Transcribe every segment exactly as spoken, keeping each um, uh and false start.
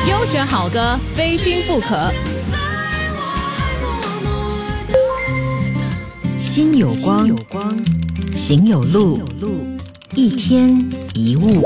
优选好歌，非听不可。 心有光，行有路，一天一物。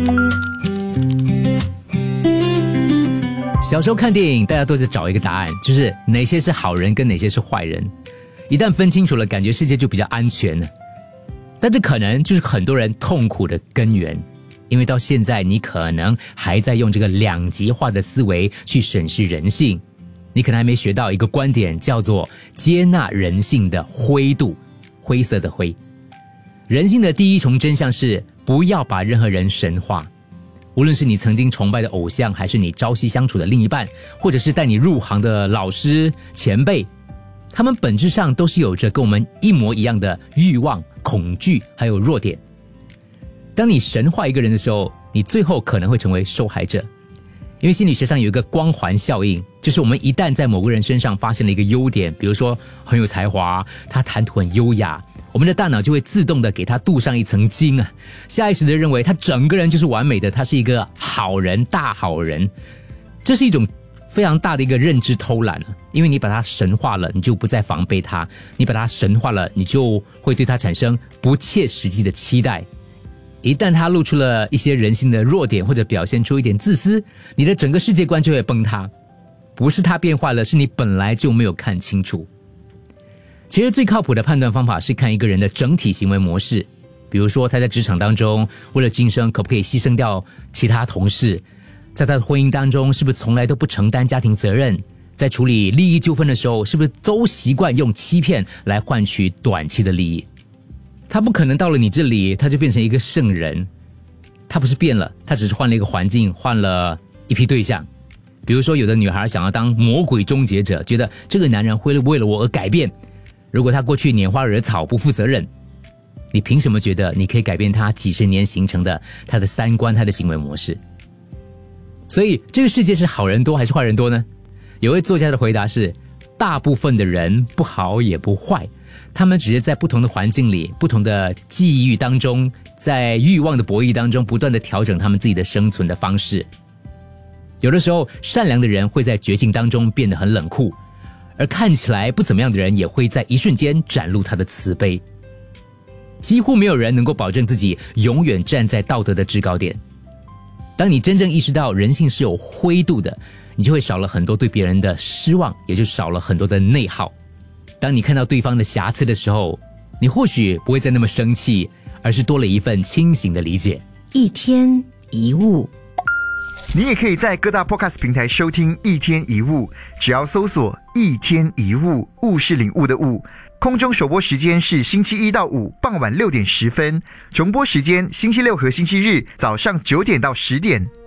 小时候看电影，大家都在找一个答案，就是哪些是好人跟哪些是坏人。一旦分清楚了，感觉世界就比较安全了。但这可能就是很多人痛苦的根源，因为到现在你可能还在用这个两极化的思维去审视人性，你可能还没学到一个观点，叫做接纳人性的灰度，灰色的灰。人性的第一重真相是不要把任何人神化，无论是你曾经崇拜的偶像，还是你朝夕相处的另一半，或者是带你入行的老师前辈，他们本质上都是有着跟我们一模一样的欲望、恐惧还有弱点。当你神化一个人的时候，你最后可能会成为受害者。因为心理学上有一个光环效应，就是我们一旦在某个人身上发现了一个优点，比如说很有才华，他谈吐很优雅，我们的大脑就会自动的给他镀上一层金啊，下意识的认为他整个人就是完美的，他是一个好人，大好人。这是一种非常大的一个认知偷懒啊，因为你把他神化了，你就不再防备他，你把他神化了，你就会对他产生不切实际的期待。一旦他露出了一些人性的弱点，或者表现出一点自私，你的整个世界观就会崩塌。不是他变坏了，是你本来就没有看清楚。其实最靠谱的判断方法是看一个人的整体行为模式，比如说他在职场当中为了晋升可不可以牺牲掉其他同事，在他的婚姻当中是不是从来都不承担家庭责任，在处理利益纠纷的时候是不是都习惯用欺骗来换取短期的利益。他不可能到了你这里他就变成一个圣人，他不是变了，他只是换了一个环境，换了一批对象。比如说有的女孩想要当魔鬼终结者，觉得这个男人会为了我而改变，如果他过去拈花惹草不负责任，你凭什么觉得你可以改变他几十年形成的他的三观，他的行为模式？所以这个世界是好人多还是坏人多呢？有位作家的回答是，大部分的人不好也不坏，他们只是在不同的环境里，不同的际遇当中，在欲望的博弈当中不断的调整他们自己的生存的方式。有的时候善良的人会在绝境当中变得很冷酷，而看起来不怎么样的人也会在一瞬间展露他的慈悲。几乎没有人能够保证自己永远站在道德的制高点。当你真正意识到人性是有灰度的，你就会少了很多对别人的失望，也就少了很多的内耗。当你看到对方的瑕疵的时候，你或许不会再那么生气，而是多了一份清醒的理解。 一天一物。 你也可以在各大 podcast 平台收听一天一物，只要搜索一天一物，物是领悟的物。空中首播时间是星期一到五傍晚六点十分，重播时间星期六和星期日早上九点到十点。